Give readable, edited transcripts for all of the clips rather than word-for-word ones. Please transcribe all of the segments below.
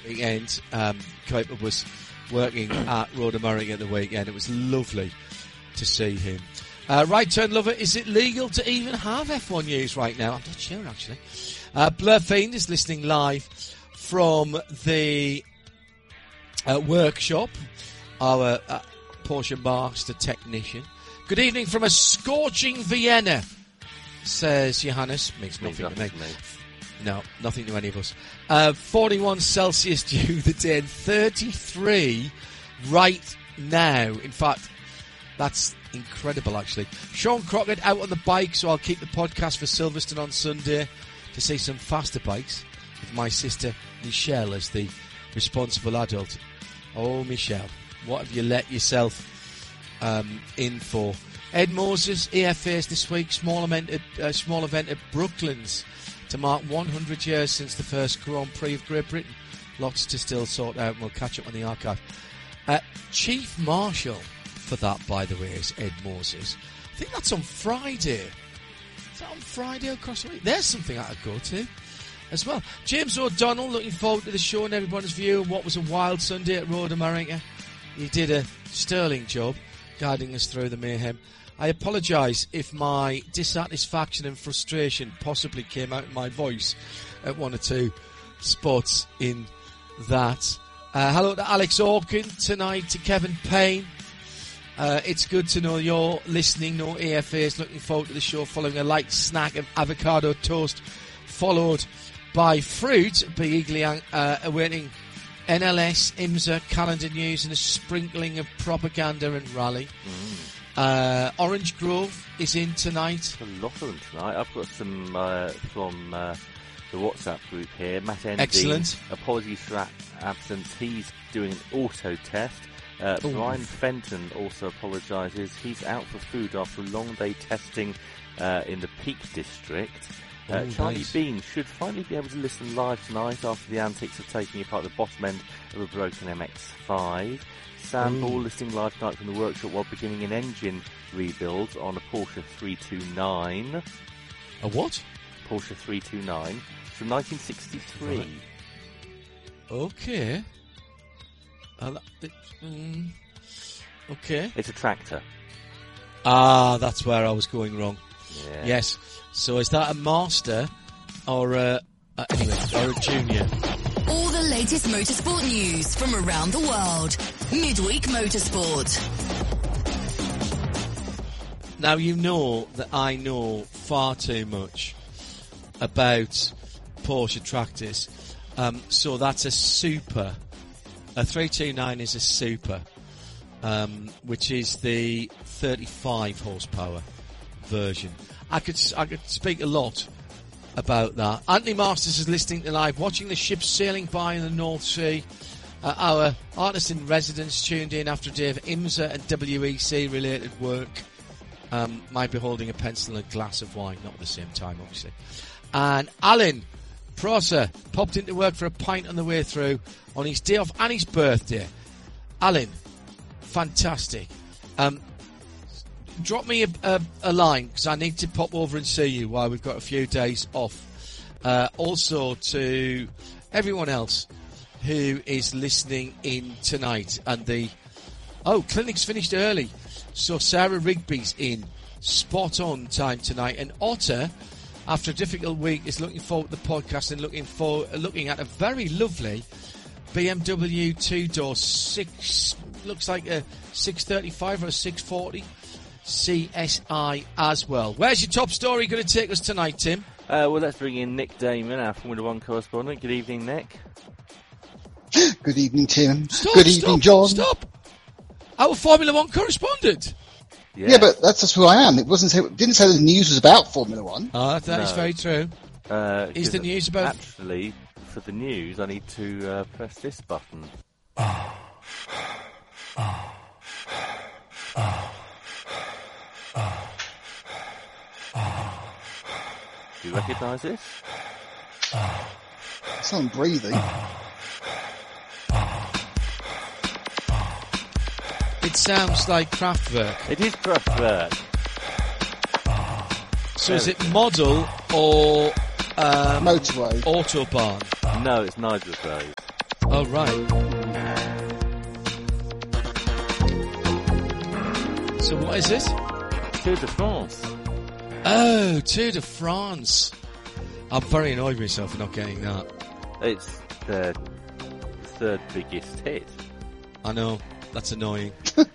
weekend. Kuiper was working at Road America at the weekend. It was lovely to see him. Right Turn Lover, is it legal to even have F1 news right now? I'm not sure, actually. Blur Fiend is listening live from the workshop, our Porsche Master technician. Good evening from a scorching Vienna, says Johannes. Makes nothing to me. No, nothing to any of us. 41 Celsius due the day, and 33 right now. In fact, that's incredible, actually. Sean Crockett out on the bike, so I'll keep the podcast for Silverstone on Sunday to see some faster bikes with my sister Michelle as the responsible adult. Oh, Michelle, what have you let yourself in for? Ed Moses, EFAs this week, small event at Brooklands to mark 100 years since the first Grand Prix of Great Britain. Lots to still sort out, and we'll catch up on the archive. Chief Marshal for that, by the way, is Ed Moses. I think that's on Friday. Is that on Friday across the week? There's something I could go to as well. James O'Donnell, looking forward to the show and everybody's view of what was a wild Sunday at Road America. He did a sterling job guiding us through the mayhem. I apologise if my dissatisfaction and frustration possibly came out in my voice at one or two spots in that. Hello to Alex Orkin tonight, to Kevin Payne. It's good to know you're listening. No AFAs. Looking forward to the show following a light snack of avocado toast, followed by fruit. Be eagerly awaiting NLS, IMSA, calendar news, and a sprinkling of propaganda and rally. Orange Grove is in tonight. A lot of them tonight. I've got some from the WhatsApp group here. Matt Endy. Excellent. Apologies for absence. He's doing an auto test. Brian Fenton also apologises. He's out for food after a long day testing in the Peak District. Charlie nice. Bean should finally be able to listen live tonight after the antics of taking apart the bottom end of a broken MX-5. Sam Ball listening live tonight from the workshop while beginning an engine rebuild on a Porsche 329. A what? Porsche 329 from 1963. Right. Okay. Okay. It's a tractor. Ah, that's where I was going wrong. Yeah. Yes. So is that a master or a junior? All the latest motorsport news from around the world. Midweek Motorsport. Now, you know that I know far too much about Porsche tractors. So that's a super. A 329 is a super, which is the 35 horsepower version. I could speak a lot about that. Anthony Masters is listening to live, watching the ships sailing by in the North Sea. Our artist in residence tuned in after a day of IMSA and WEC related work. Might be holding a pencil and a glass of wine, not at the same time, obviously. And Alan Prosser popped into work for a pint on the way through on his day off and his birthday. Alan, fantastic. Drop me a line, because I need to pop over and see you while we've got a few days off. Also to everyone else who is listening in tonight. And clinic's finished early. So Sarah Rigby's in spot on time tonight. And Otter, after a difficult week, is looking forward to the podcast and looking at a very lovely BMW 2-door 6, looks like a 635 or a 640 CSI as well. Where's your top story going to take us tonight, Tim? Well, let's bring in Nick Damon, our Formula One correspondent. Good evening, Nick. Good evening, Tim. Good evening, John. Stop! Our Formula One correspondent. Yeah, but that's just who I am. It didn't say the news was about Formula One. That is very true. Is the news about... Actually, for the news, I need to press this button. Do you recognise this? Someone breathing. It sounds like Kraftwerk. It is Kraftwerk. So is it model or Motorway? Autobahn? No, it's Nigel's Road. Oh, right. So what is it? Tour de France. Oh, Tour de France. I'm very annoyed with myself for not getting that. It's the third biggest hit. I know. That's annoying.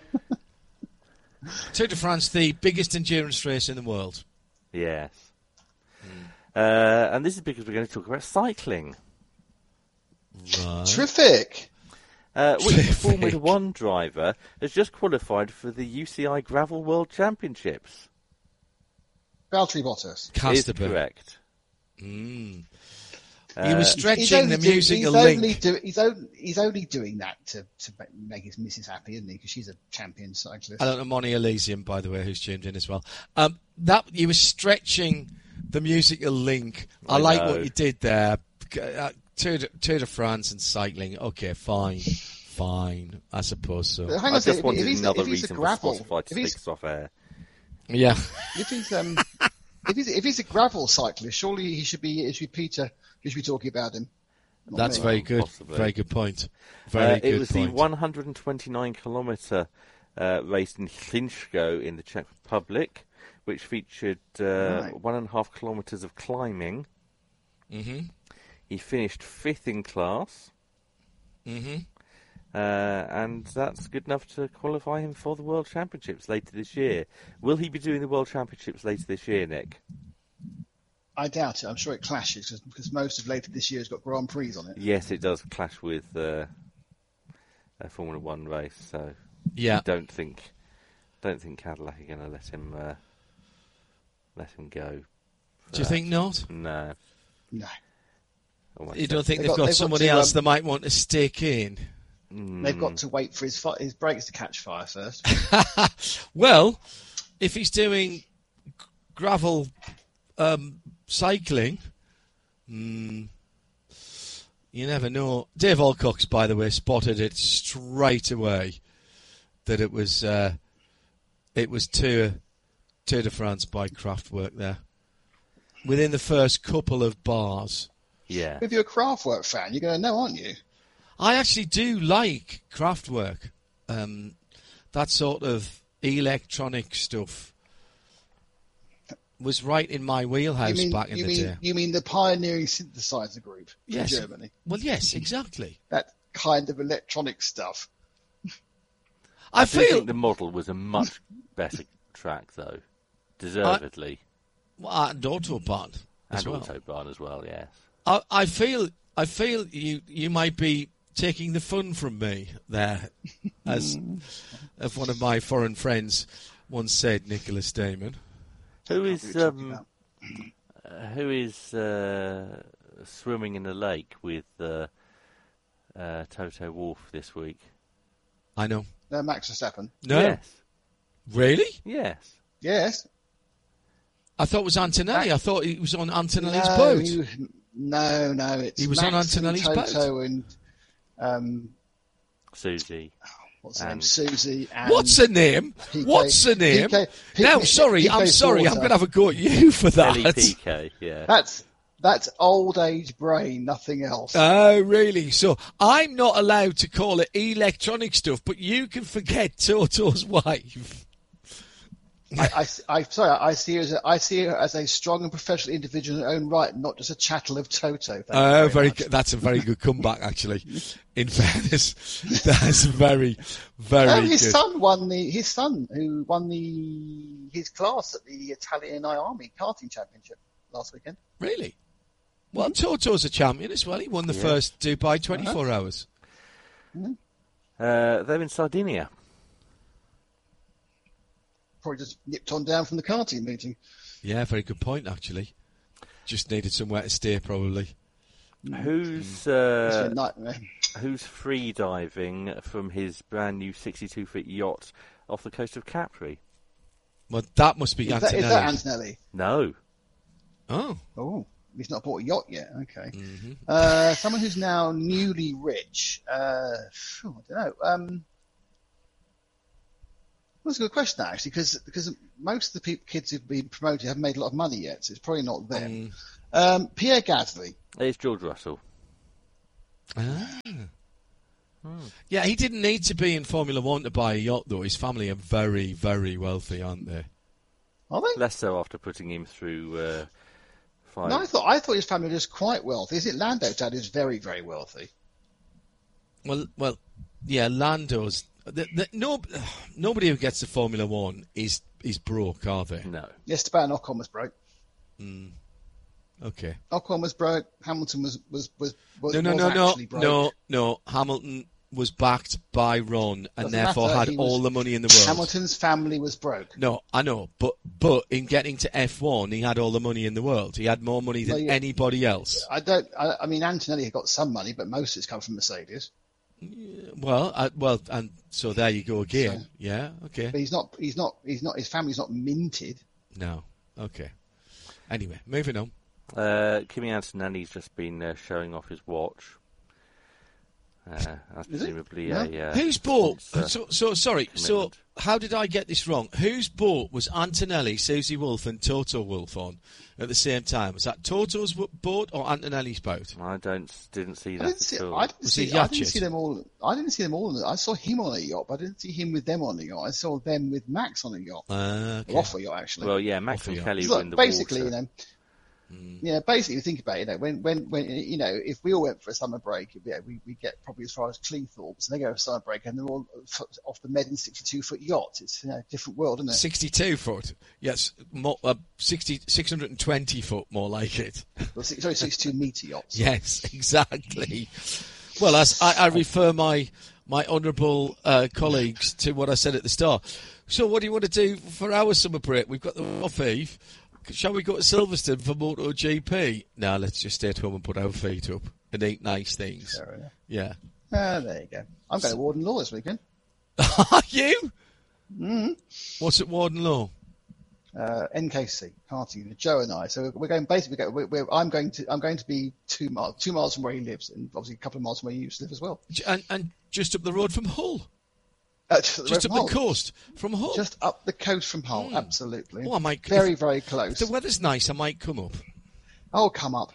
Tour de France, the biggest endurance race in the world. Yes. And this is because we're going to talk about cycling. Right. Terrific. Which Formula One driver has just qualified for the UCI Gravel World Championships? Valtteri Bottas. Is Casterby. correct. He was stretching the he's musical only link. he's only doing that to make his missus happy, isn't he? Because she's a champion cyclist. I don't know, Moni Elysium, by the way, who's tuned in as well. That you were stretching the musical link. I like know. what you did there. Tour de France and cycling. Okay, fine. I suppose so. Hang on I a second, just wanted another if he's reason a for gravel, Spotify to if he's, take us off air. Yeah. if he's a gravel cyclist, surely he should be Peter. We should be talking about him. Not That's me. very good. Possibly. Very good point. Very good It was point. the 129-kilometre race in Hlinsko in the Czech Republic, which featured 1.5 kilometres of climbing. Mm-hmm. He finished 5th in class. Mm-hmm. And that's good enough to qualify him for the World Championships later this year. Will he be doing the World Championships later this year, Nick? I doubt it. I'm sure it clashes because most of later this year has got Grand Prix on it. Yes, it does clash with a Formula One race. So Yeah. I don't think Cadillac are going to let him go. Do you think not? No. No. You don't think They've they've got got somebody to, else they might want to stick in? They've got to wait for his brakes to catch fire first. Well, if he's doing gravel cycling, you never know. Dave Alcox, by the way, spotted it straight away that it was Tour de France by Kraftwerk there. Within the first couple of bars. Yeah. If you're a Kraftwerk fan, you're going to know, aren't you? I actually do like Kraftwerk. That sort of electronic stuff was right in my wheelhouse back in the day. You mean the pioneering synthesizer group from Germany? Well, yes, exactly. That kind of electronic stuff. I think the model was a much better track, though. Deservedly. And Autobahn as well. Autobahn as well, yes. I feel you might be taking the fun from me there, as one of my foreign friends once said, Nicholas Damon. Who is swimming in the lake with Toto Wolff this week? I know. Max Verstappen. No. Yes. Really? Yes. Yes. I thought it was Antonelli. I thought he was on Antonelli's boat. No. He was Max on Antonelli's and boat. Toto and Susie. what's her name? Susie. And What's her name? PK, What's her name? PK, I'm sorry. I'm Porter. going to have a go at you for that. LEPK, yeah. That's old age brain, nothing else. Oh, really? So I'm not allowed to call it electronic stuff, but you can forget Toto's wife. I see her as a strong and professional individual in her own right, not just a chattel of Toto. That's a very good comeback, actually. In fairness, that's very, very his good. son won his class at the Italian Army karting championship last weekend. Really? Well, Toto's a champion as well. He won the first Dubai 24 hours. They're in Sardinia. Probably just nipped on down from the karting meeting. Yeah, very good point, actually. Just needed somewhere to stay, probably. Who's It's been a nightmare. who's free diving from his brand new 62-foot yacht off the coast of Capri? Well, that must be Is Antonelli. that Antonelli? No. Oh, he's not bought a yacht yet. Okay. Mm-hmm. Someone who's now newly rich. I don't know. That's a good question, actually, because most of the kids who've been promoted haven't made a lot of money yet, so it's probably not them. Pierre Gasly. It's George Russell. Yeah, he didn't need to be in Formula One to buy a yacht, though. His family are very, very wealthy, aren't they? Are they? Less so after putting him through 5. No, I thought his family was quite wealthy. Is it Lando's dad is very, very wealthy? Well, yeah, Lando's. Nobody who gets to Formula One is broke, are they? No. Yes, Esteban Ocon was broke. Okay. Ocon was broke. Hamilton was No. actually broke. No. Hamilton was backed by Ron and Doesn't therefore matter, had all the money in the world. Hamilton's family was broke. No, I know, but in getting to F1, he had all the money in the world. He had more money than anybody else. I mean, Antonelli got some money, but most of it's come from Mercedes. Well, and so there you go again. So, yeah, okay. But he's not. His family's not minted. No. Okay. Anyway, moving on. Kimi Antonelli's just been showing off his watch. That's presumably Whose boat? So sorry. Commitment. So how did I get this wrong? Whose boat was Antonelli, Susie Wolff, and Toto Wolff on at the same time? Was that Toto's boat or Antonelli's boat? I didn't see that at all. I didn't see them all. I didn't see them all. I saw him on a yacht, but I didn't see him with them on a yacht. I saw them with Max on a yacht. Okay. Off a yacht, actually. Well, yeah, Max and Kelly were in the basically, water. Yeah, basically, you think about it, when if we all went for a summer break, we get probably as far as Cleethorpes, and they go for a summer break, and they're all off the Med in 62-foot yachts. It's a different world, isn't it? 62 foot, yes, 620 foot, more like it. Well, 62 metre yachts. Yes, exactly. Well, as I refer my honourable colleagues to what I said at the start. So, what do you want to do for our summer break? We've got the off eve. Shall we go to Silverstone for MotoGP? No, let's just stay at home and put our feet up and eat nice things. Fair enough. Yeah. There you go. I'm going to Warden Law this weekend. Are you? Mm-hmm. What's at Warden Law? NKC karting. Joe and I. So we're going basically. I'm going to be 2 miles from where he lives, and obviously a couple of miles from where you used to live as well. And just up the road from Hull. Just up the coast from Hull. Just up the coast from Hull, absolutely. Oh, I might, very close. If the weather's nice, I might come up. Oh, come up.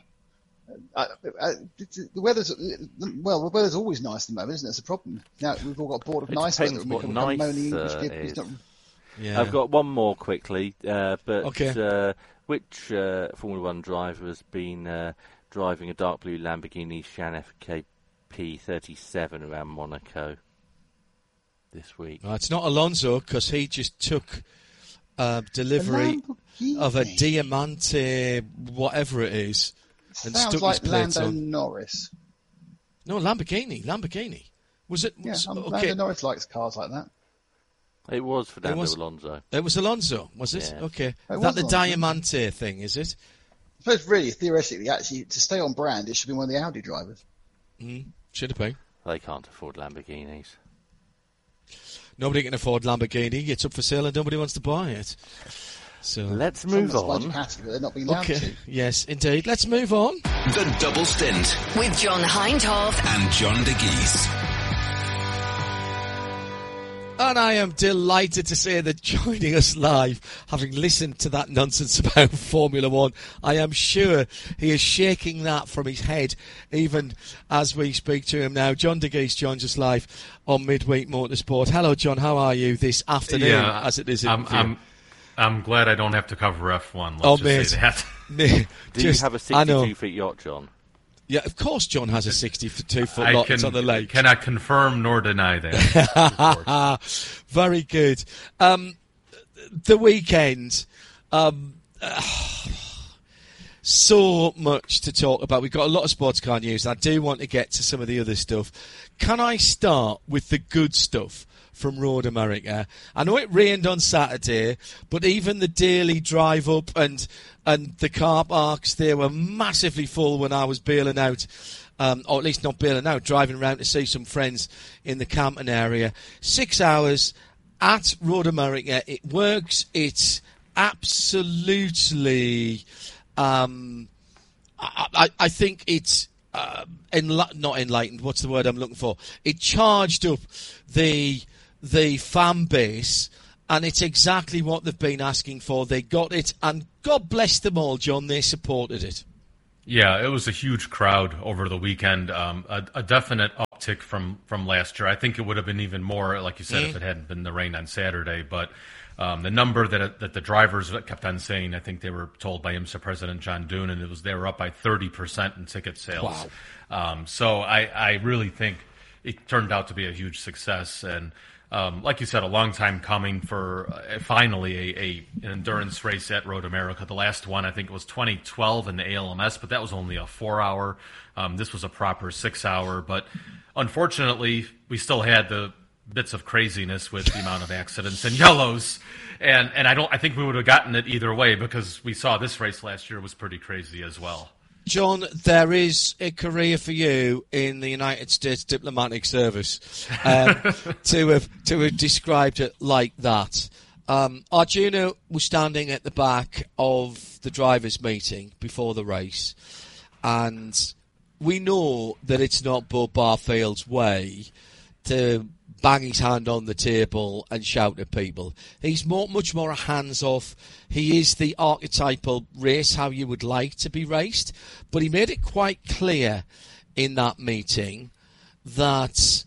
The weather's always nice at the moment, isn't it? It's a problem. Now we've all got bored of nice weather. What nice is. Yeah. I've got one more quickly, okay. Which Formula One driver has been driving a dark blue Lamborghini Shan FKP 37 around Monaco this week? It's not Alonso, because he just took delivery of a Diamante, whatever it is, and sounds stuck like his plates Lando on. Norris. No, Lamborghini. Was it? Yeah, okay. Lando Norris likes cars like that. It was Fernando Alonso. It was Alonso, was it? Yeah. Okay. Is that the Diamante thing, is it? I suppose really, theoretically, actually, to stay on brand, it should be one of the Audi drivers. Should have been. They can't afford Lamborghinis. Nobody can afford Lamborghini. It's up for sale and nobody wants to buy it. So let's move on. They're not being allowed to. Yes, indeed. Let's move on. The Double Stint with John Hindhaugh and John de Geese. And I am delighted to say that joining us live, having listened to that nonsense about Formula One, I am sure he is shaking that from his head even as we speak to him now. John de Geese joins us live on Midweek Motorsport. Hello, John. How are you this afternoon as it is in I'm glad I don't have to cover F1. Let's just say that. Do you have a 62-foot yacht, John? Yeah, of course John has a 62-foot lot. It's on the lake. Cannot confirm nor deny that. Very good. The weekend, so much to talk about. We've got a lot of sports car news. I do want to get to some of the other stuff. Can I start with the good stuff from Road America? I know it rained on Saturday, but even the daily drive up and the car parks, they were massively full when I was bailing out, or at least not bailing out, driving around to see some friends in the Campton area. 6 hours at Road America. It works. It's absolutely, I think it's not enlightened. What's the word I'm looking for? It charged up the fan base, and it's exactly what they've been asking for. They got it, and God bless them all, John. They supported it. Yeah, it was a huge crowd over the weekend. A definite uptick uptick from last year. I think it would have been even more, like you said, if it hadn't been the rain on Saturday. But the number that the drivers kept on saying, I think they were told by IMSA President John Doon, and they were up by 30% in ticket sales. Wow. So I really think it turned out to be a huge success, and like you said, a long time coming for finally an endurance race at Road America. The last one, I think, was 2012 in the ALMS, but that was only a 4-hour. This was a proper 6-hour, but unfortunately, we still had the bits of craziness with the amount of accidents and yellows, and I think we would have gotten it either way, because we saw this race last year was pretty crazy as well. John, there is a career for you in the United States Diplomatic Service to have described it like that. Arjuna was standing at the back of the drivers' meeting before the race, and we know that it's not Bud Barfield's way to bang his hand on the table and shout at people. He's much more hands-off. He is the archetypal race how you would like to be raced, but he made it quite clear in that meeting that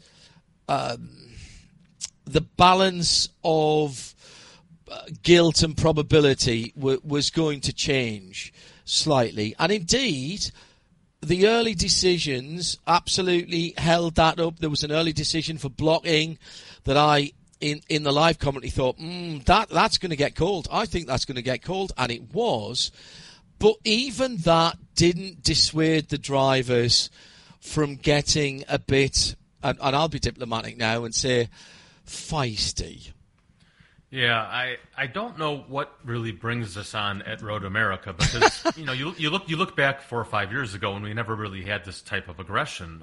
the balance of guilt and probability was going to change slightly. And indeed, the early decisions absolutely held that up. There was an early decision for blocking that I, in the live commentary, thought, that's going to get called. I think that's going to get called, and it was. But even that didn't dissuade the drivers from getting a bit, and I'll be diplomatic now and say, feisty. Yeah, I don't know what really brings us on at Road America, because you look back 4 or 5 years ago and we never really had this type of aggression.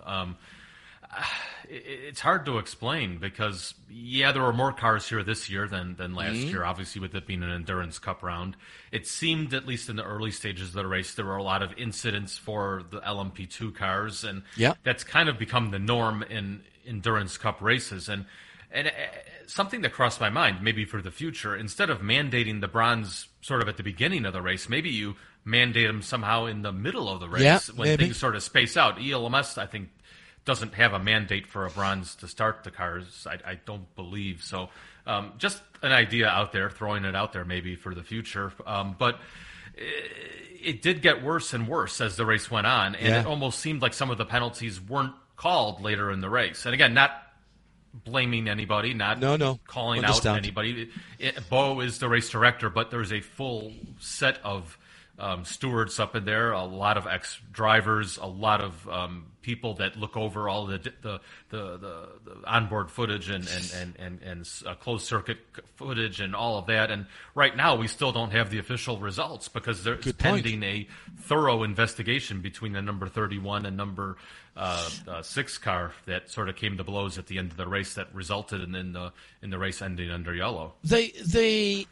It's hard to explain, because there were more cars here this year than last year, obviously, with it being an Endurance Cup round. It seemed, at least in the early stages of the race, there were a lot of incidents for the LMP2 cars, and that's kind of become the norm in Endurance Cup races. And something that crossed my mind, maybe for the future, instead of mandating the bronze sort of at the beginning of the race, maybe you mandate them somehow in the middle of the race when things sort of space out. ELMS, I think, doesn't have a mandate for a bronze to start the cars. I don't believe so. Just an idea out there, throwing it out there maybe for the future. But it did get worse and worse as the race went on, and it almost seemed like some of the penalties weren't called later in the race. And again, not blaming anybody, not calling out anybody. Bo is the race director, but there's a full set of stewards up in there, a lot of ex-drivers, a lot of people that look over all the onboard footage and closed circuit footage and all of that. And right now, we still don't have the official results, because there's pending a thorough investigation between the number 31 and number 6 car that sort of came to blows at the end of the race that resulted in the race ending under yellow. The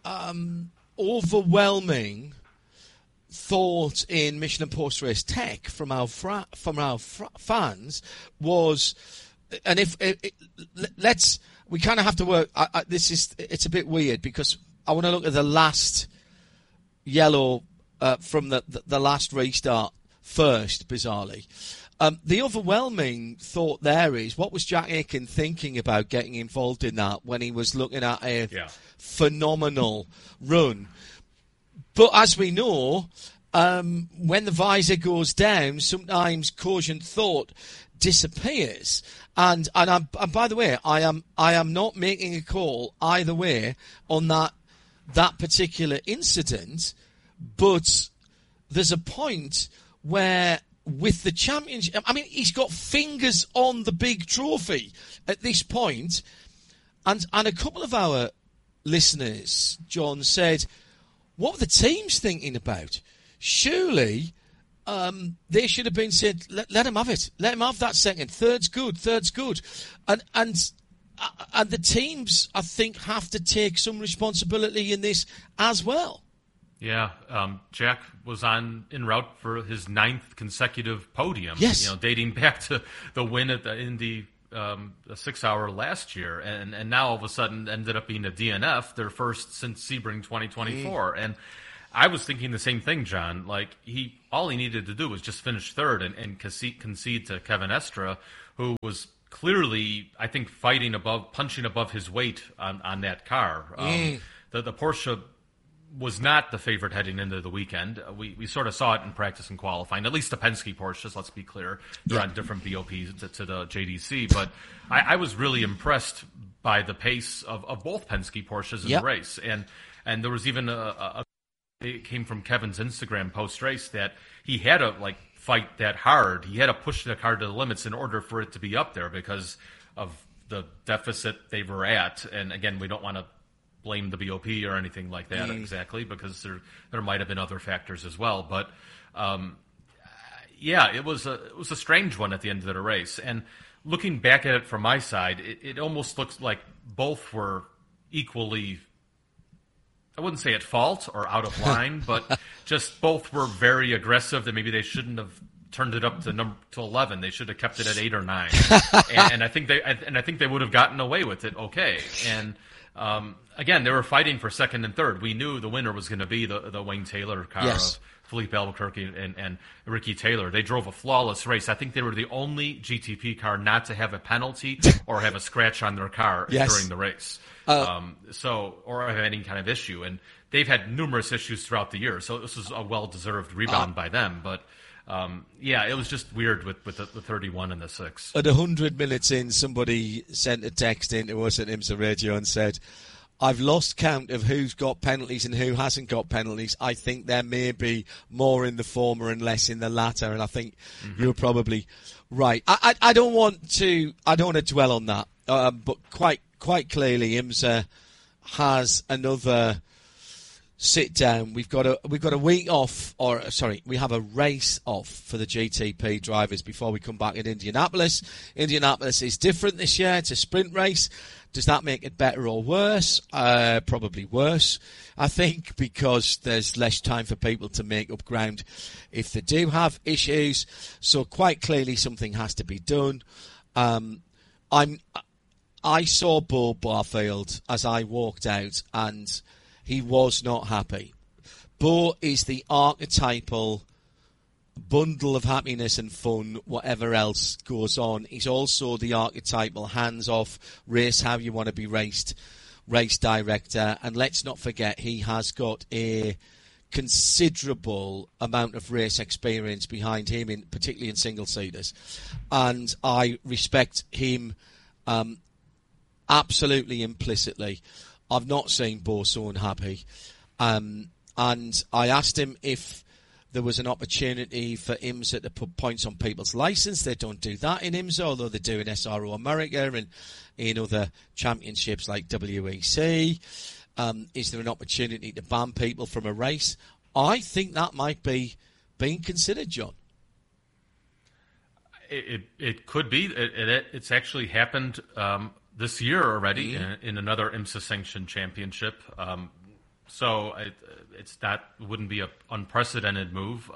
overwhelming thought in Mission and Post Race Tech from our fans was, and we kind of have to work. It's a bit weird, because I want to look at the last yellow from the last restart first, bizarrely. The overwhelming thought there is, what was Jack Aiken thinking about getting involved in that when he was looking at a phenomenal run? But as we know, when the visor goes down, sometimes cogent thought disappears. And by the way, I am not making a call either way on that particular incident, but there's a point where, with the championship, I mean, he's got fingers on the big trophy at this point, and a couple of our listeners, John, said, what were the teams thinking about? Surely they should have been said, let him have it. Let him have that second. Third's good. And the teams, I think, have to take some responsibility in this as well. Yeah, Jack was en route for his 9th consecutive podium. Yes. Dating back to the win at the Indy 6-hour last year, and now all of a sudden ended up being a DNF, their first since Sebring 2024. And I was thinking the same thing, John. Like, all he needed to do was just finish third and concede to Kevin Estre, who was clearly, I think, punching above his weight on that car. The Porsche was not the favorite heading into the weekend. We sort of saw it in practice and qualifying, at least the Penske Porsches, let's be clear. They're on different BOPs to the JDC, but I was really impressed by the pace of both Penske Porsches in the race. And there was even it came from Kevin's Instagram post-race that he had to fight that hard. He had to push the car to the limits in order for it to be up there because of the deficit they were at. And again, we don't want to blame the BOP or anything like that exactly, because there might have been other factors as well. But it was a strange one at the end of the race. And looking back at it from my side, it almost looks like both were equally, I wouldn't say at fault or out of line, but just both were very aggressive. That maybe they shouldn't have turned it up to 11. They should have kept it at 8 or 9. and I think they would have gotten away with it. Okay. And again, they were fighting for second and third. We knew the winner was going to be the Wayne Taylor car of Felipe Albuquerque and Ricky Taylor. They drove a flawless race. I think they were the only GTP car not to have a penalty or have a scratch on their car during the race. Or have any kind of issue. And they've had numerous issues throughout the year. So this was a well-deserved rebound by them. But it was just weird with the 31 and the 6. At 100 minutes in, somebody sent a text in to us at IMSA Radio and said, I've lost count of who's got penalties and who hasn't got penalties. I think there may be more in the former and less in the latter. And I think you're probably right. I don't want to dwell on that. But quite clearly, IMSA has another sit down. We've got a week off, we have a race off for the GTP drivers before we come back at Indianapolis. Indianapolis is different this year. It's a sprint race. Does that make it better or worse? Probably worse, I think, because there's less time for people to make up ground if they do have issues. So quite clearly something has to be done. I saw Bo Barfield as I walked out, and he was not happy. Bo is the archetypal bundle of happiness and fun, whatever else goes on. He's also the archetypal hands-off, race how you want to be raced, race director. And let's not forget, he has got a considerable amount of race experience behind him, particularly in single-seaters. And I respect him absolutely implicitly. I've not seen Bo so unhappy. And I asked him if there was an opportunity for IMSA to put points on people's license. They don't do that in IMSA, although they do in SRO America and in other championships like WEC. Is there an opportunity to ban people from a race? I think that might be being considered, John. It could be. It's actually happened this year already in another IMSA-sanctioned championship. So wouldn't be an unprecedented move.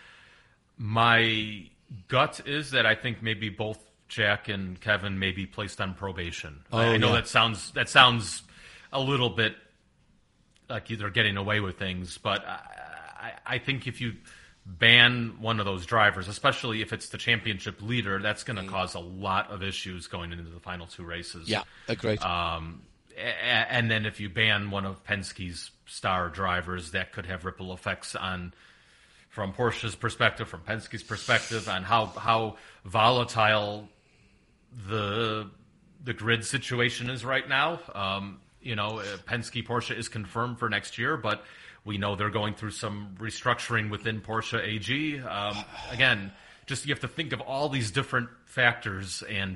My gut is that I think maybe both Jack and Kevin may be placed on probation. I know that sounds a little bit like they're getting away with things, but I think if you ban one of those drivers, especially if it's the championship leader, that's going to cause a lot of issues going into the final two races. Yeah, agreed. And then if you ban one of Penske's star drivers, that could have ripple effects from Porsche's perspective, from Penske's perspective, on how volatile the grid situation is right now. Penske Porsche is confirmed for next year, but we know they're going through some restructuring within Porsche AG. Again, just you have to think of all these different factors, and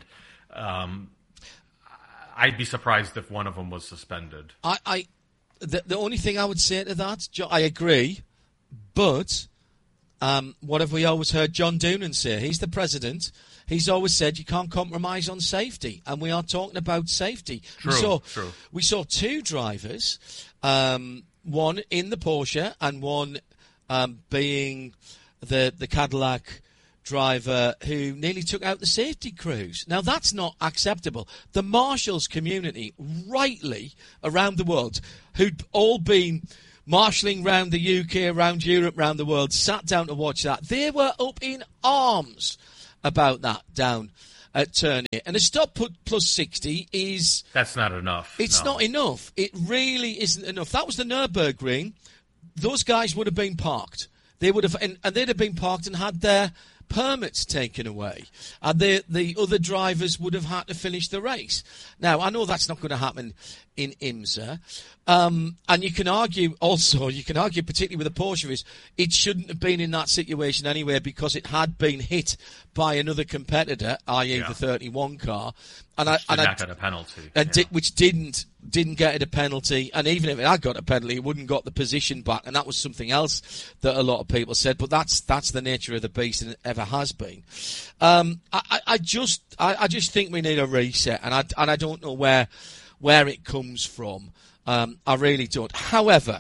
I'd be surprised if one of them was suspended. The only thing I would say to that, I agree, but what have we always heard John Doonan say? He's the president. He's always said you can't compromise on safety, and we are talking about safety. True. We saw two drivers, one in the Porsche and one being the Cadillac driver who nearly took out the safety crews. Now, that's not acceptable. The marshals community, rightly, around the world, who'd all been marshalling around the UK, around Europe, around the world, sat down to watch that. They were up in arms about that down at turn 8. And a stop plus 60 is... That's not enough. It's not enough. It really isn't enough. That was the Nürburgring. Those guys would have been parked. They would have, and they'd have been parked and had their permits taken away. And the other drivers would have had to finish the race. Now, I know that's not going to happen in IMSA. And you can argue particularly with the Porsche, it shouldn't have been in that situation anyway because it had been hit by another competitor, i.e. the 31 car. Which did not get a penalty. Which didn't get it a penalty, and even if it had got a penalty, it wouldn't got the position back, and that was something else that a lot of people said. But that's the nature of the beast, and it ever has been. I just think we need a reset, and I don't know where it comes from. I really don't. However,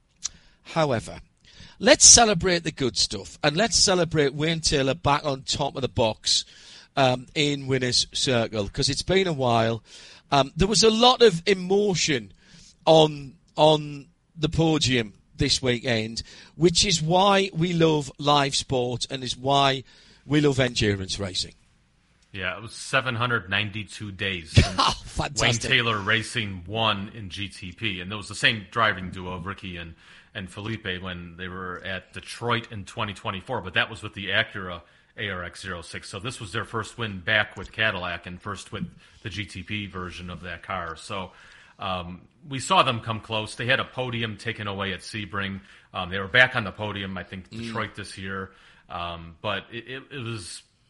let's celebrate the good stuff, and let's celebrate Wayne Taylor back on top of the box. In winner's circle, because it's been a while. There was a lot of emotion on the podium this weekend, which is why we love live sport and is why we love endurance racing. Yeah, it was 792 days since Wayne Taylor Racing won in GTP, and it was the same driving duo, Ricky and Felipe, when they were at Detroit in 2024, but that was with the Acura ARX-06. So this was their first win back with Cadillac and first with the GTP version of that car. So we saw them come close. They had a podium taken away at Sebring. They were back on the podium, I think, Detroit this year. But it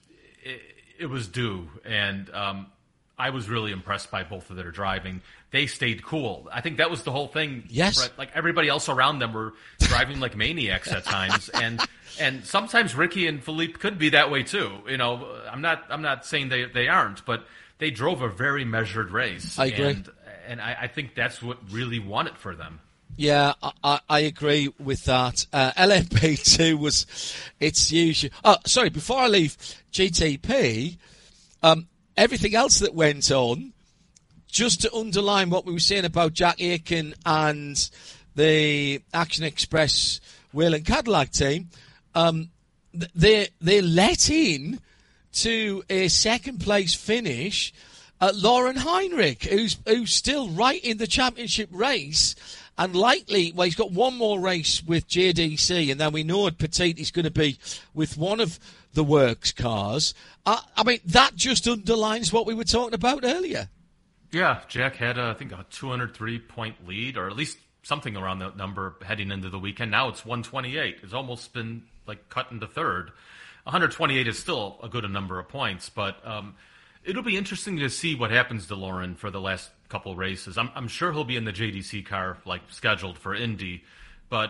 was due. And I was really impressed by both of their driving. They stayed cool. I think that was the whole thing. Yes. Brett. Like everybody else around them were driving like maniacs at times. And sometimes Ricky and Philippe could be that way too. You know, I'm not saying they aren't, but they drove a very measured race. I agree. And I think that's what really won it for them. Yeah, I agree with that. LMP2 was its usual. Oh, sorry, before I leave GTP, everything else that went on, just to underline what we were saying about Jack Aitken and the Action Express Whelen Cadillac team, they let in to a second place finish Lauren Heinrich, who's still right in the championship race. And likely, well, he's got one more race with JDC, and then we know at Petit he's going to be with one of the works cars. I mean, that just underlines what we were talking about earlier. Yeah, Jack had, I think, a 203-point lead, or at least something around that number heading into the weekend. Now it's 128. It's almost been, like, cut into third. 128 is still a good number of points, but it'll be interesting to see what happens to Lauren for the last couple races. I'm sure he'll be in the JDC car, like, scheduled for Indy, but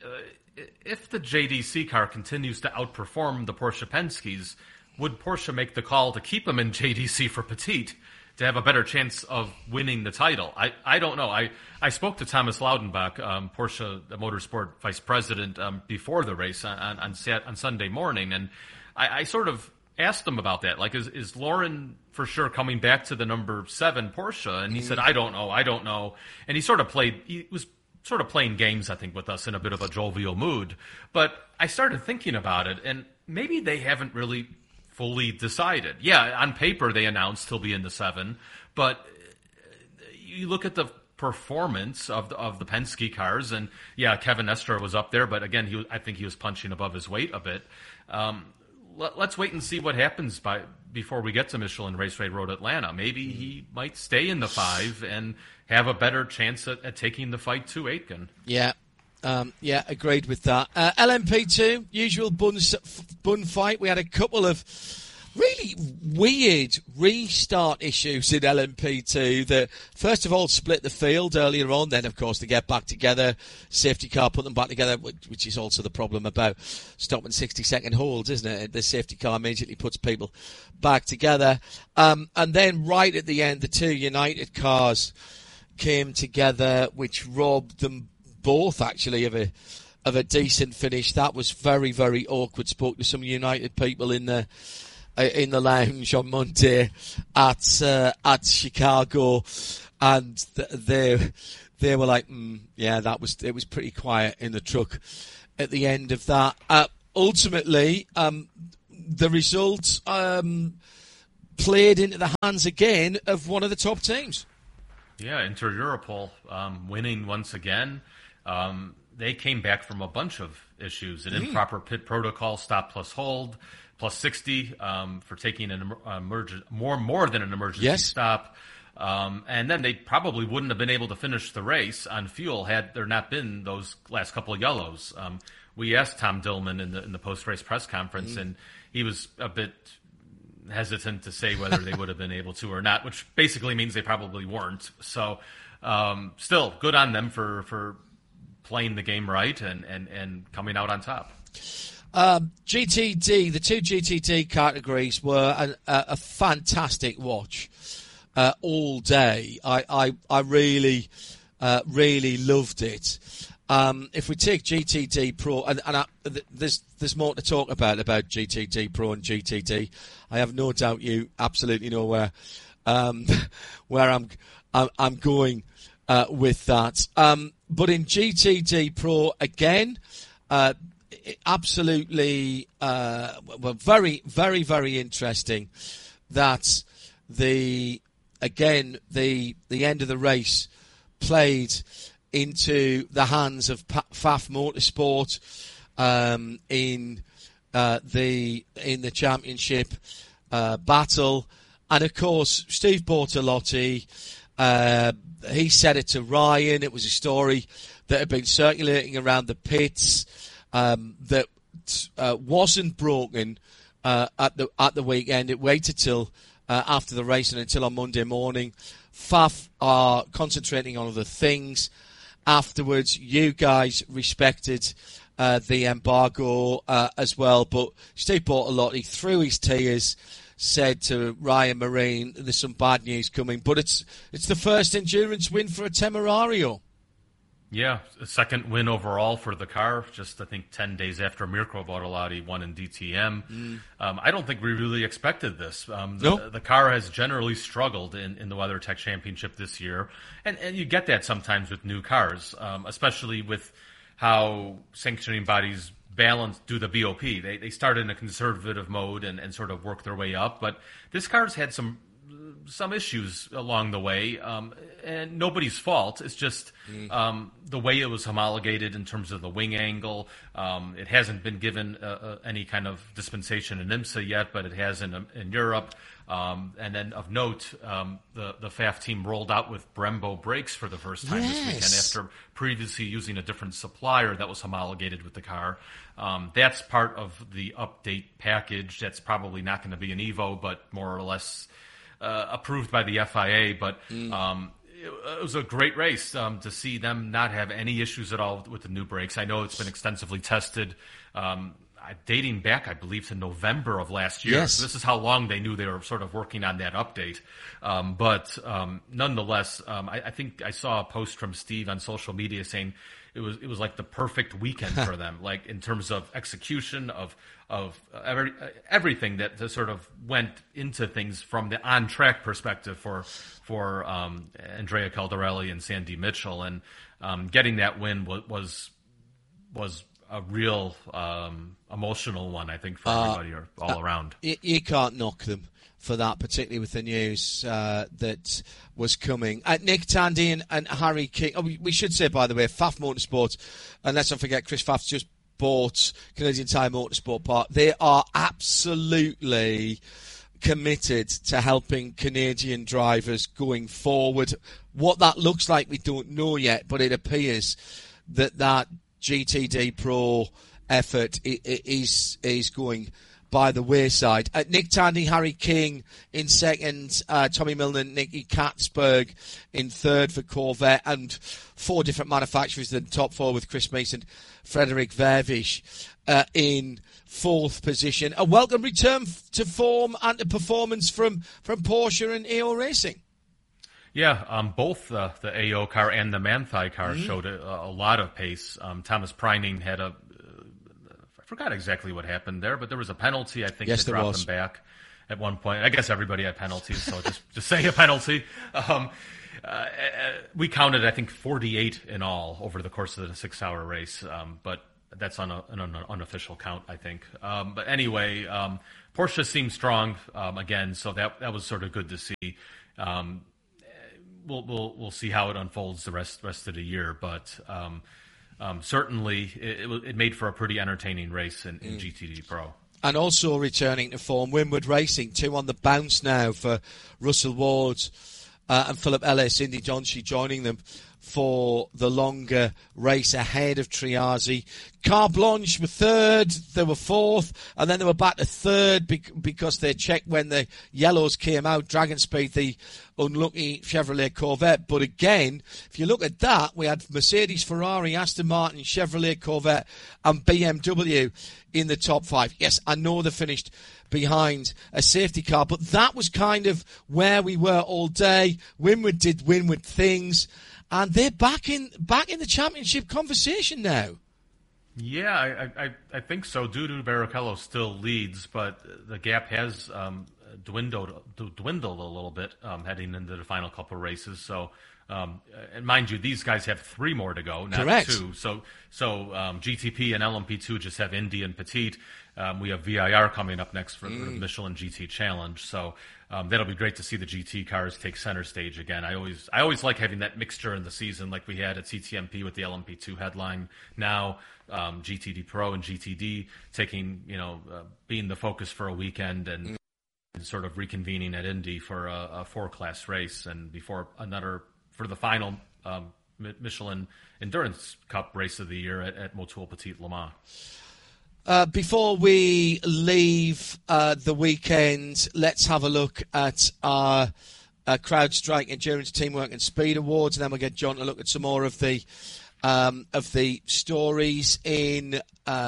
if the JDC car continues to outperform the Porsche Penske's, would Porsche make the call to keep him in JDC for Petit to have a better chance of winning the title? I don't know. I spoke to Thomas Laudenbach, Porsche Motorsport Vice President, before the race on Sunday morning, and I sort of asked him about that. Like, is Lauren for sure coming back to the number 7 Porsche? And he said, I don't know. And he was sort of playing games, I think, with us in a bit of a jovial mood. But I started thinking about it, and maybe they haven't really fully decided. Yeah, on paper they announced he'll be in the 7, but you look at the performance of the Penske cars, and yeah, Kevin Estre was up there, but again, I think he was punching above his weight a bit. Let's wait and see what happens before we get to Michelin Raceway Road Atlanta. Maybe he might stay in the 5 and have a better chance at taking the fight to Aitken. Yeah. Agreed with that. LMP2, usual bun fight. We had a couple of really weird restart issues in LMP2 that, first of all, split the field earlier on. Then, of course, to get back together, safety car put them back together, which is also the problem about stopping 60-second holds, isn't it? The safety car immediately puts people back together. And then right at the end, the two United cars came together, which robbed them both actually of a decent finish. That was very, very awkward. Spoke to some United people in the lounge on Monday at Chicago, and they were like, yeah, it was pretty quiet in the truck at the end of that. Ultimately, the result played into the hands again of one of the top teams. Yeah, Inter Europol winning once again. They came back from a bunch of issues: an improper pit protocol, stop plus hold, plus 60 for taking an more than an emergency stop. And then they probably wouldn't have been able to finish the race on fuel had there not been those last couple of yellows. We asked Tom Dillman in the post-race press conference, and he was a bit hesitant to say whether they would have been able to or not, which basically means they probably weren't. So still, good on them for playing the game right and coming out on top. GTD, the two GTD categories were a fantastic watch all day. I really loved it. If we take GTD Pro, and there's more to talk about GTD Pro and GTD. I have no doubt you absolutely know where I'm going with that. But in GTD Pro again, absolutely, very, very, very interesting that the end of the race played into the hands of Pfaff Motorsport in the championship battle, and of course Steve Bortolotti. He said it to Ryan. It was a story that had been circulating around the pits that wasn't broken at the weekend. It waited till after the race and until on Monday morning. Pfaff are concentrating on other things. Afterwards, you guys respected the embargo as well, but Steve Bortolotti, through his tears, said to Ryan Marine, there's some bad news coming, but it's the first endurance win for a Temerario. Yeah, a second win overall for the car, just I think 10 days after Mirko Bortolotti won in DTM. I don't think we really expected this. The car has generally struggled in the WeatherTech Championship this year, and you get that sometimes with new cars, especially with how sanctioning bodies do the BOP. They start in a conservative mode and sort of work their way up, but this car's had some issues along the way, and nobody's fault. It's just the way it was homologated in terms of the wing angle. It hasn't been given any kind of dispensation in IMSA yet, but it has in Europe. And then of note, the Pfaff team rolled out with Brembo brakes for the first time this weekend after previously using a different supplier that was homologated with the car. That's part of the update package. That's probably not going to be an Evo, but more or less approved by the FIA, but it was a great race to see them not have any issues at all with the new brakes. I know it's been extensively tested, dating back, I believe, to November of last year. Yes. So this is how long they knew they were sort of working on that update. But nonetheless, I think I saw a post from Steve on social media saying it was like the perfect weekend for them, like in terms of execution of everything that sort of went into things from the on track perspective for Andrea Caldarelli and Sandy Mitchell, and getting that win was a real emotional one, I think, for everybody all around. You can't knock them for that, particularly with the news that was coming. Nick Tandy and Harry King. Oh, we should say, by the way, Pfaff Motorsport, and let's not forget Chris Pfaff's just bought Canadian Tire Motorsport Park. They are absolutely committed to helping Canadian drivers going forward. What that looks like, we don't know yet, but it appears that GTD Pro effort is going by the wayside. Nick Tandy, Harry King in second, Tommy Milner, Nicky Katzberg in third for Corvette, and four different manufacturers in the top four with Chris Mason, Frederick Vervish in fourth position. A welcome return to form and to performance from Porsche and AO Racing. Yeah, both the AO car and the Manthey car showed a lot of pace. Thomas Preining had I forgot exactly what happened there, but there was a penalty, I think, that dropped him back at one point. I guess everybody had penalties, so just say a penalty. We counted, I think, 48 in all over the course of the 6-hour race. But that's on an unofficial count, I think. But anyway, Porsche seemed strong again, so that was sort of good to see. We'll see how it unfolds the rest of the year, but certainly it made for a pretty entertaining race in GTD Pro. And also returning to form, Winward Racing, 2 on the bounce now for Russell Ward and Philip Ellis, Indy Donchi joining them for the longer race ahead of Triazi. Car Blanche were third, they were fourth, and then they were back to third because they checked when the yellows came out. Dragon Speed, the unlucky Chevrolet Corvette. But again, if you look at that, we had Mercedes, Ferrari, Aston Martin, Chevrolet Corvette, and BMW in the top 5. Yes, I know they finished behind a safety car, but that was kind of where we were all day. Winward did Winward things, and they're back in the championship conversation now. Yeah, I think so. Dudu Barrichello still leads, but the gap has dwindled a little bit heading into the final couple of races. So, and mind you, these guys have 3 more to go, not Correct. 2. So GTP and LMP2 just have Indy and Petit. We have VIR coming up next for the Michelin GT Challenge. So that'll be great to see the GT cars take center stage again. I always like having that mixture in the season, like we had at CTMP with the LMP2 headline. Now GTD Pro and GTD taking, being the focus for a weekend and sort of reconvening at Indy for a 4-class race, and before for the final Michelin Endurance Cup race of the year at Motul Petit Le Mans. Before we leave the weekend, let's have a look at our CrowdStrike Endurance Teamwork and Speed Awards, and then we'll get John to look at some more of the stories in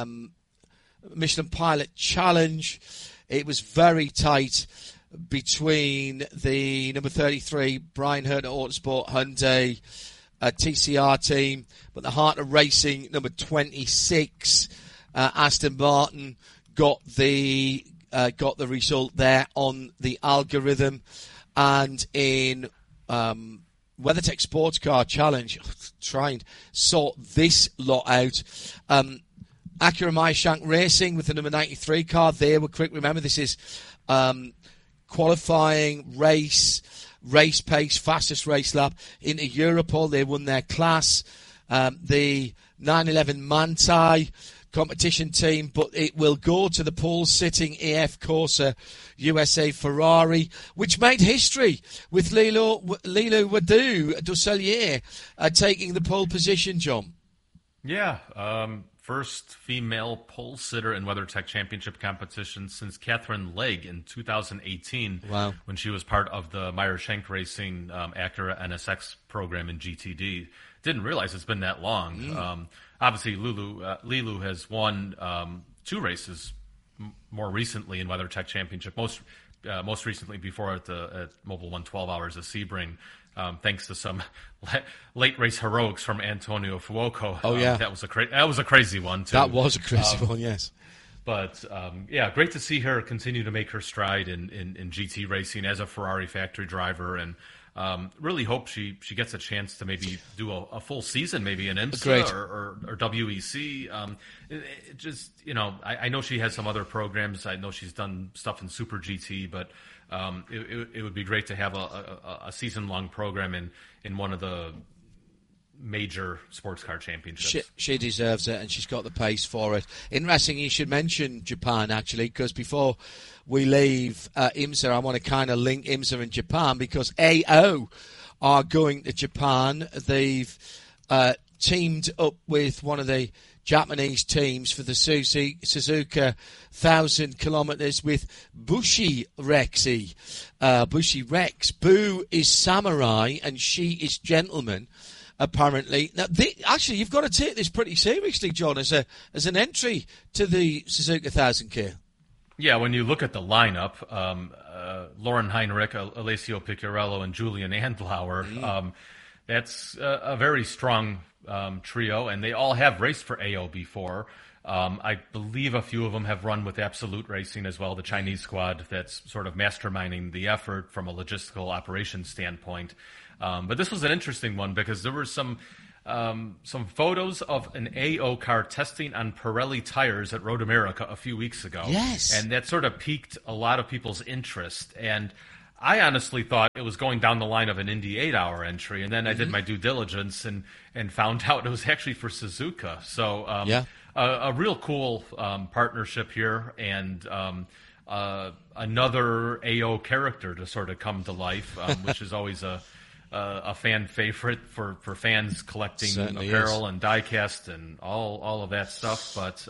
Michelin Pilot Challenge. It was very tight between the number 33 Brian Herter Autosport Hyundai TCR team, but the Heart of Racing number 26 Aston Martin got the result there on the algorithm. And in WeatherTech Sports Car Challenge, try and sort this lot out. Acura Meyershank Racing with the number 93 car, they were quick. Remember, this is qualifying race pace, fastest race lap. Into Europol, they won their class. The 911 Manthey competition team, but it will go to the pole-sitting AF Corsa USA Ferrari, which made history with Lilo Dusselier taking the pole position, John. Yeah, first female pole sitter in WeatherTech Championship competition since Catherine Legg in 2018. Wow. When she was part of the Meyershank Racing Acura NSX program in GTD. Didn't realize it's been that long. Obviously, Lilu has won 2 races more recently in WeatherTech Championship. Most recently before at Mobile 1 12 Hours of Sebring, thanks to some late race heroics from Antonio Fuoco. Oh yeah, that was a crazy one too. That was a crazy one, yes. But yeah, great to see her continue to make her stride in GT racing as a Ferrari factory driver, and really hope she gets a chance to maybe do a full season, maybe in IMSA or WEC. Just, I know she has some other programs. I know she's done stuff in Super GT, but it would be great to have a season-long program in one of the major sports car championships. She deserves it, and she's got the pace for it. Interesting you should mention Japan, actually, because before we leave IMSA, I want to kind of link IMSA and Japan, because AO are going to Japan. They've teamed up with one of the Japanese teams for the Suzuka 1,000 kilometers with Bushi Rexy. Bushi Rex. Boo is samurai and she is gentleman, apparently. Now, actually, you've got to take this pretty seriously, John, as an entry to the Suzuka 1,000K. Yeah, when you look at the lineup, Lauren Heinrich, Alessio Picciarello, and Julian Andlauer, that's a very strong trio, and they all have raced for AO before. I believe a few of them have run with Absolute Racing as well, the Chinese squad that's sort of masterminding the effort from a logistical operations standpoint. But this was an interesting one because there were some some photos of an AO car testing on Pirelli tires at Road America a few weeks ago. Yes. And that sort of piqued a lot of people's interest. And I honestly thought it was going down the line of an Indy 8-hour entry. And then I did my due diligence and found out it was actually for Suzuka. So a real cool partnership here, and another AO character to sort of come to life, which is always a fan favorite for fans collecting Certainly apparel and diecast and all of that stuff. But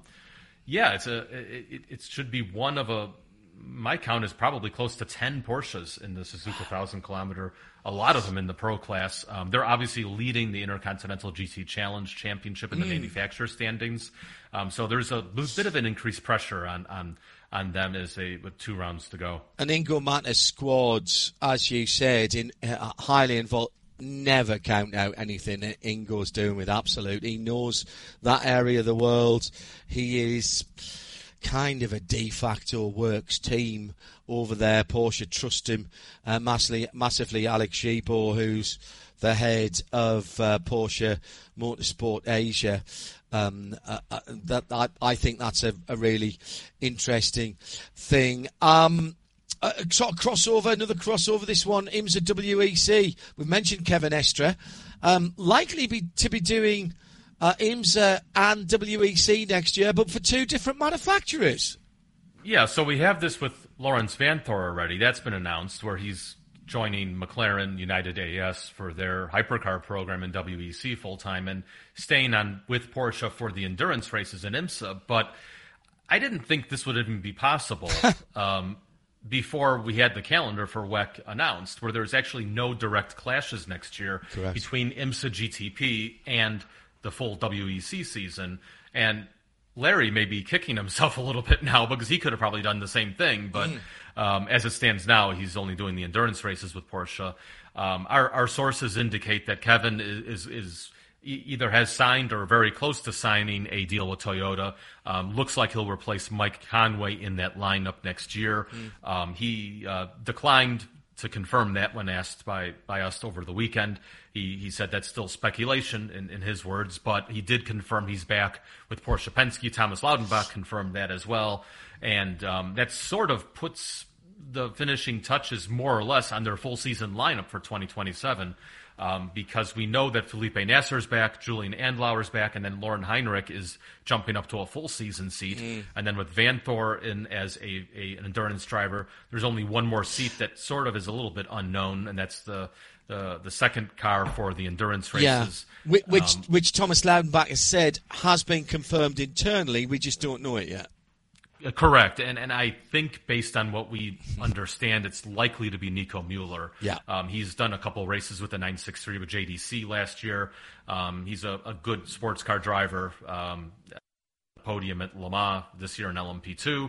it should be one of my count is probably close to 10 Porsches in the Suzuka 1,000 kilometer. A lot of them in the pro class. They're obviously leading the Intercontinental GT Challenge Championship in the manufacturer standings. So there's a bit of an increased pressure on them with 2 rounds to go. And Ingo Mata's squads, as you said, highly involved. Never count out anything that Ingo's doing with Absolute. He knows that area of the world. He is kind of a de facto works team over there. Porsche trust him massively. Alex Gibault, who's the head of Porsche Motorsport Asia. I think that's a really interesting thing. Sort of crossover, another crossover. This one, IMSA WEC. We've mentioned Kevin Estre, likely to be doing IMSA and WEC next year, but for 2 different manufacturers. Yeah, so we have this with Lawrence Vanthoor already. That's been announced, where he's joining McLaren United AS for their hypercar program in WEC full-time and staying on with Porsche for the endurance races in IMSA. But I didn't think this would even be possible before we had the calendar for WEC announced, where there's actually no direct clashes next year between IMSA GTP and the full WEC season. And Larry may be kicking himself a little bit now, because he could have probably done the same thing. But as it stands now, he's only doing the endurance races with Porsche. Our sources indicate that Kevin is either has signed or very close to signing a deal with Toyota. Looks like he'll replace Mike Conway in that lineup next year. He declined to confirm that when asked by us over the weekend. He said that's still speculation in his words, but he did confirm he's back with Porsche Penske. Thomas Laudenbach confirmed that as well. And that sort of puts the finishing touches more or less on their full season lineup for 2027. Because we know that Felipe Nasser's back, Julian Andlauer's back, and then Lauren Heinrich is jumping up to a full season seat. And then with Vanthoor in as an endurance driver, there's only one more seat that sort of is a little bit unknown, and that's the second car for the endurance races. Yeah. Which Thomas Laudenbach has said has been confirmed internally. We just don't know it yet. Correct, and I think based on what we understand, it's likely to be Nico Mueller. Yeah, he's done a couple races with the 963 with JDC last year. He's a good sports car driver. Podium at Le Mans this year in LMP2.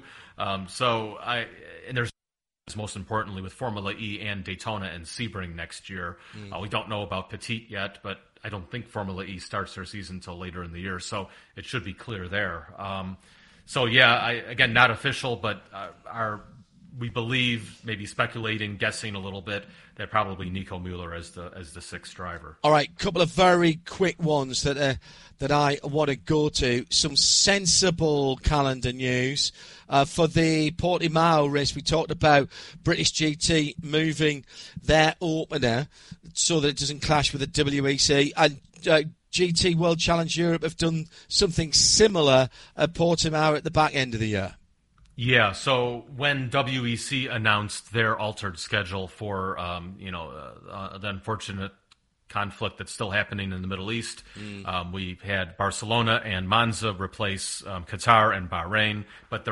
And there's most importantly with Formula E and Daytona and Sebring next year. We don't know about Petit yet, but I don't think Formula E starts their season until later in the year, so it should be clear there. So yeah, again, not official, but we believe, maybe speculating, guessing a little bit, that probably Nico Mueller as the sixth driver. All right, couple of very quick ones that I want to go to. Some sensible calendar news for the Portimao race. We talked about British GT moving their opener so that it doesn't clash with the WEC, and GT World Challenge Europe have done something similar at Portimao at the back end of the year. Yeah, so when WEC announced their altered schedule for the unfortunate conflict that's still happening in the Middle East, we had Barcelona and Monza replace Qatar and Bahrain, but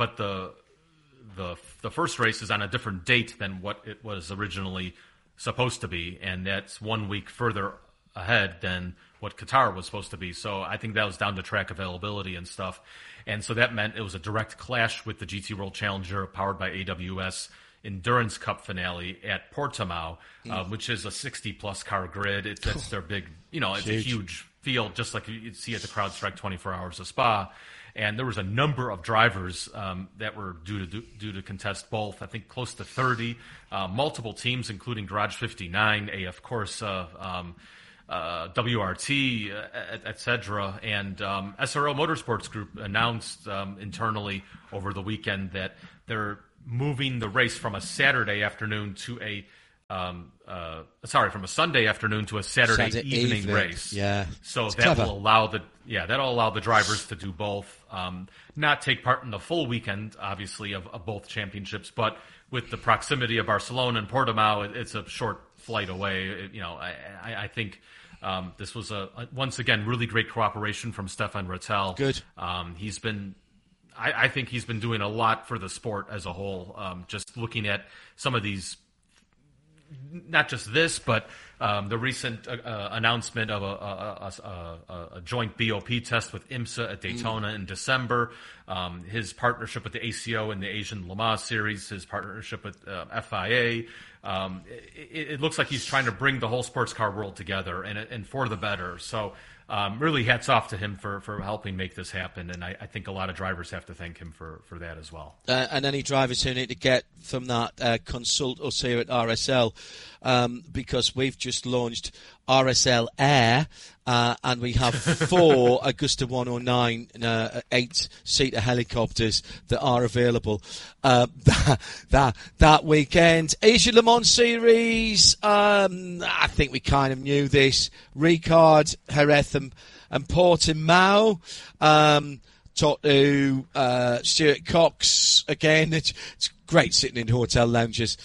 the first race is on a different date than what it was originally supposed to be, and that's 1 week further ahead than what Qatar was supposed to be. So I think that was down to track availability and stuff. And so that meant it was a direct clash with the GT World Challenger powered by AWS Endurance Cup finale at Portimao, which is a 60-plus car grid. That's their big, it's a huge field, just like you'd see at the CrowdStrike 24 Hours of Spa. And there was a number of drivers that were due to contest both, I think close to 30, multiple teams, including Garage 59, AF Corsa, WRT, etc. And SRO Motorsports Group announced internally over the weekend that they're moving the race from a Saturday afternoon to from a Sunday afternoon to a Saturday evening race. Yeah. So it's that clever. will allow that'll allow the drivers to do both, not take part in the full weekend, obviously, of both championships, but with the proximity of Barcelona and Portimao, it's a short flight away. I think this was once again really great cooperation from Stefan Rattel. Good. I think he's been doing a lot for the sport as a whole. Just looking at some of these, not just this, but the recent announcement of a joint BOP test with IMSA at Daytona in December, his partnership with the ACO in the Asian Le Mans Series, his partnership with FIA. It looks like he's trying to bring the whole sports car world together and for the better. So really hats off to him for helping make this happen, and I think a lot of drivers have to thank him for that as well. And any drivers who need to get from that, consult us here at RSL, because we've just launched RSL Air, and we have 4 Augusta 109 8-seater helicopters that are available that weekend. Asia Le Mans Series, I think we kind of knew this. Ricard, Jerez and Portimao. Talked to Stuart Cox again. It's great sitting in hotel lounges.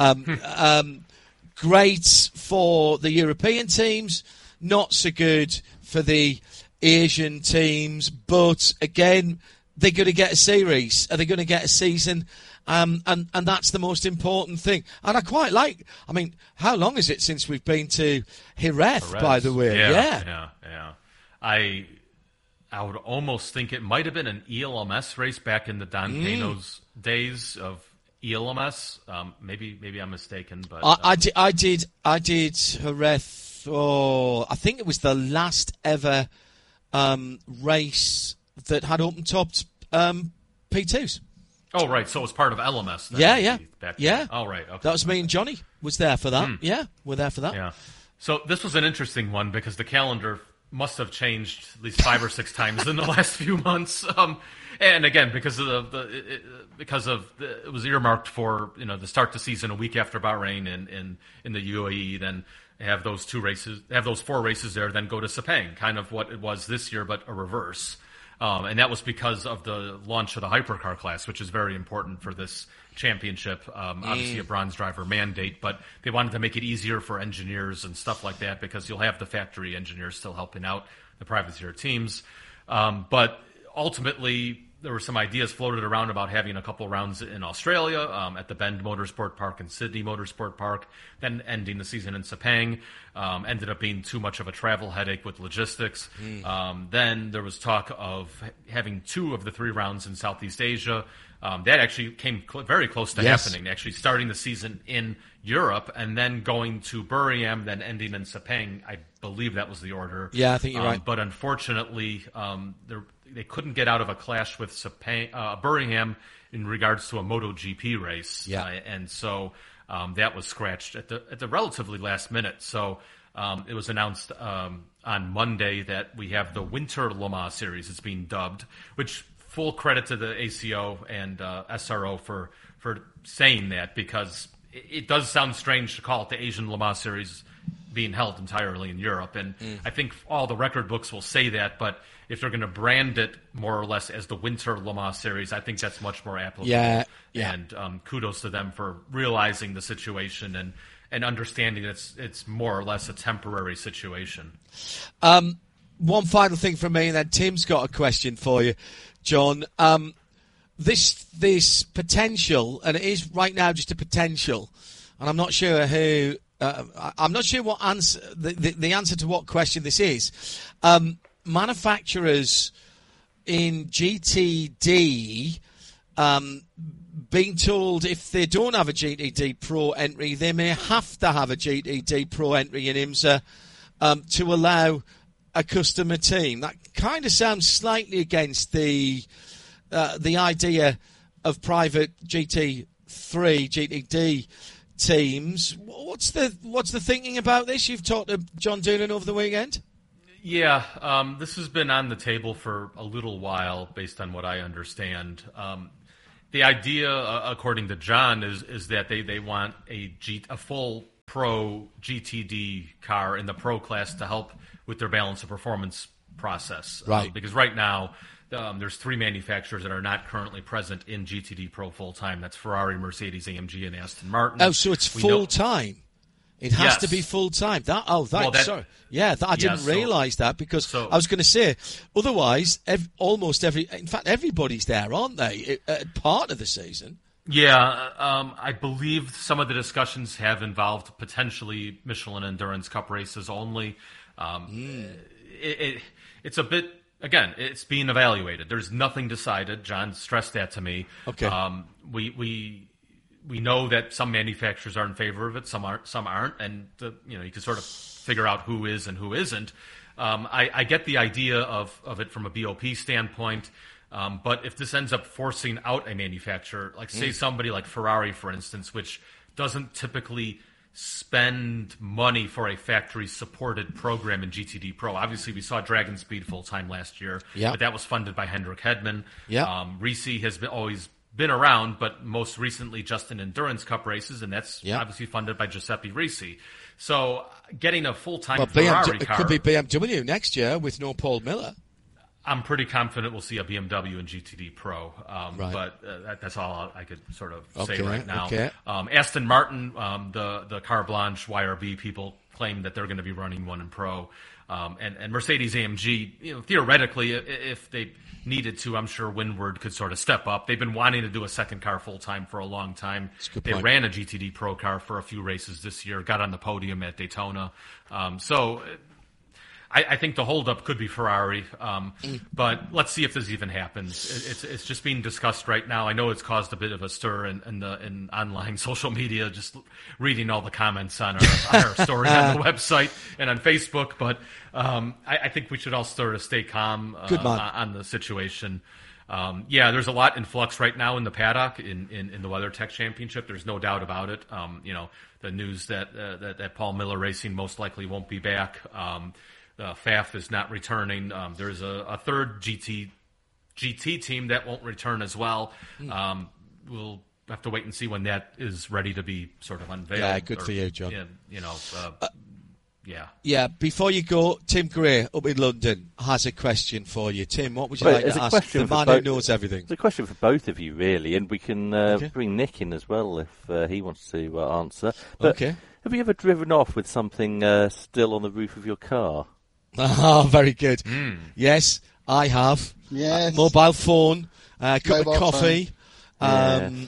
Great for the European teams, not so good for the Asian teams. But again, they're going to get a series. Are they going to get a season? And that's the most important thing. And I quite like. I mean, how long is it since we've been to Jerez? By the way? Yeah. I would almost think it might have been an ELMS race back in the Don Pano's days of ELMS. Maybe I'm mistaken, but I did Jerez. I think it was the last ever race that had open topped P2s. Oh, right. So it was part of LMS then. Yeah. Oh, right. Okay. That was me and Johnny was there for that. Yeah, we're there for that. Yeah. So this was an interesting one because the calendar must have changed at least 5 or 6 times in the last few months. And again, because it was earmarked for to start the season a week after Bahrain in the UAE, then have those 4 races there, then go to Sepang, kind of what it was this year, but a reverse. And that was because of the launch of the hypercar class, which is very important for this championship. Obviously a bronze driver mandate, but they wanted to make it easier for engineers and stuff like that because you'll have the factory engineers still helping out the privateer teams. But ultimately, there were some ideas floated around about having a couple rounds in Australia, at the Bend Motorsport Park and Sydney Motorsport Park, then ending the season in Sepang. Ended up being too much of a travel headache with logistics. Then there was talk of having 2 of the 3 rounds in Southeast Asia. That actually came very close to happening, actually starting the season in Europe and then going to Buriram, then ending in Sepang. I believe that was the order. Yeah, I think you're right. But unfortunately, they couldn't get out of a clash with Buriram in regards to a MotoGP race. Yeah. And so that was scratched at the relatively last minute. So it was announced on Monday that we have the Winter Le Mans Series. It's being dubbed, which full credit to the ACO and SRO for saying that, because it does sound strange to call it the Asian Le Mans Series being held entirely in Europe. And I think all the record books will say that, but if they're going to brand it more or less as the Winter Le Mans Series, I think that's much more applicable. Yeah. And kudos to them for realizing the situation and understanding it's more or less a temporary situation. One final thing from me, and then Tim's got a question for you, John. This potential, and it is right now just a potential, and I'm not sure who. I'm not sure what answer the answer to what question this is. Manufacturers in GTD being told if they don't have a GTD Pro entry, they may have to have a GTD Pro entry in IMSA to allow a customer team. That kind of sounds slightly against the idea of private GT3, GTD teams. What what's the thinking about this? You've talked to John Doolan over the weekend. Yeah, this has been on the table for a little while, based on what I understand. The idea, according to John, is that they want a full Pro GTD car in the Pro class to help with their balance of performance process. Right. Because right now, there's 3 manufacturers that are not currently present in GTD Pro full-time. That's Ferrari, Mercedes, AMG, and Aston Martin. Oh, so it's full-time. It has to be full-time. Sorry. Yeah, I didn't realise that, because I was going to say, otherwise, in fact, everybody's there, aren't they, at part of the season? Yeah, I believe some of the discussions have involved potentially Michelin Endurance Cup races only. It's a bit, again, it's being evaluated. There's nothing decided. John stressed that to me. Okay. We know that some manufacturers are in favor of it, some aren't, and you can sort of figure out who is and who isn't. I get the idea of it from a BOP standpoint, but if this ends up forcing out a manufacturer, like say somebody like Ferrari, for instance, which doesn't typically spend money for a factory-supported program in GTD Pro. Obviously, we saw Dragon Speed full-time last year, but that was funded by Hendrik Hedman. Risi has always been around, but most recently just in Endurance Cup races, and that's obviously funded by Giuseppe Risi. So getting a full-time Ferrari car... It could be BMW next year with no Paul Miller. I'm pretty confident we'll see a BMW in GTD Pro, but that's all I could sort of say right now. Okay. Aston Martin, the Car Blanche YRB people claim that they're going to be running one in Pro, and Mercedes-AMG, theoretically, if they needed to, I'm sure Windward could sort of step up. They've been wanting to do a second car full-time for a long time. They ran a GTD Pro car for a few races this year, got on the podium at Daytona. I think the holdup could be Ferrari, but let's see if this even happens. It's just being discussed right now. I know it's caused a bit of a stir in online social media, just reading all the comments on our story on the website and on Facebook. But I think we should all stay calm on the situation. There's a lot in flux right now in the paddock in the WeatherTech Championship. There's no doubt about it. The news that Paul Miller Racing most likely won't be back. Pfaff is not returning. There's a third GT team that won't return as well. We'll have to wait and see when that is ready to be sort of unveiled. Yeah, good for you, John. Yeah. Before you go, Tim Gray up in London has a question for you. Tim, what would you like to ask the man who knows everything? It's a question for both of you, really, and we can bring Nick in as well if he wants to answer. But have you ever driven off with something still on the roof of your car? Oh, very good. Yes, I have. Yes. Mobile phone, cup of coffee. Yes.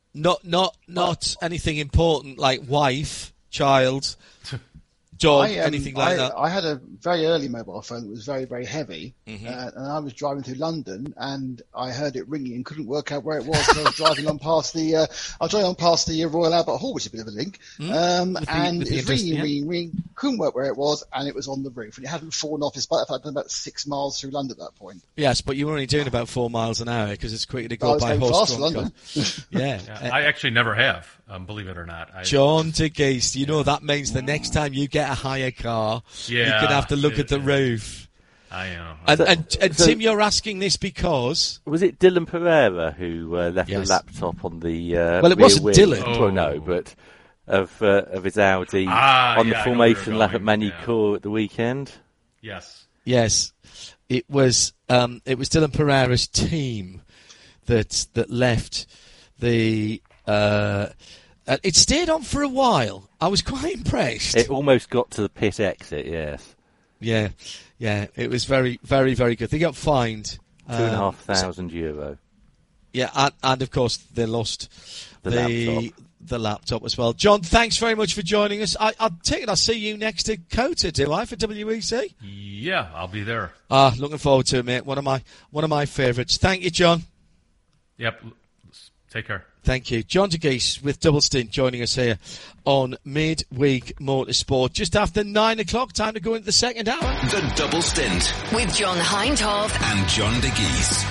Not anything important like wife, child, dog, anything like that. I had a very early mobile phone that was very, very heavy, and I was driving through London, and I heard it ringing and couldn't work out where it was. So I was driving on past the Royal Albert Hall, which is a bit of a link, and it was ringing, couldn't work where it was, and it was on the roof, and it hadn't fallen off, despite the fact I'd done about 6 miles through London at that point. Yes, but you were only doing about 4 miles an hour because it's quicker to go by horse. London. I actually never have, believe it or not. John de Geest, that means the next time you get a hire car, you're going to have to look at the roof. I know. And Tim, you're asking this because... Was it Dylan Pereira who left the laptop on the Well, it wasn't Dylan. Well, no, but of his Audi on the formation lap at Magny-Cours at the weekend? Yes. Yes. It was Dylan Pereira's team that left the... it stayed on for a while. I was quite impressed. It almost got to the pit exit, yes. Yeah, it was very, very, very good. They got fined €2,500. Yeah, and of course they lost the laptop as well. John, thanks very much for joining us. I take it I'll see you next to COTA, do I, for WEC? Yeah, I'll be there. Looking forward to it, mate. One of my favourites. Thank you, John. Yep. Take care. Thank you. John de Geest with Double Stint joining us here on Midweek Motorsport. Just after 9 o'clock, time to go into the second hour. The Double Stint. With John Hindhaugh and John de Geest.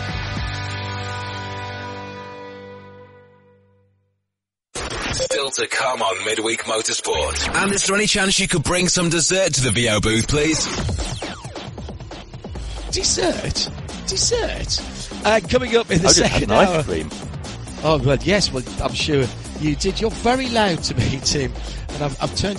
still to come on Midweek Motorsport. And is there any chance you could bring some dessert to the VO booth, please? Dessert? Coming up in the second hour. hour. Ice cream. Oh, well, yes, well, I'm sure you did. You're very loud to me, Tim, and I've turned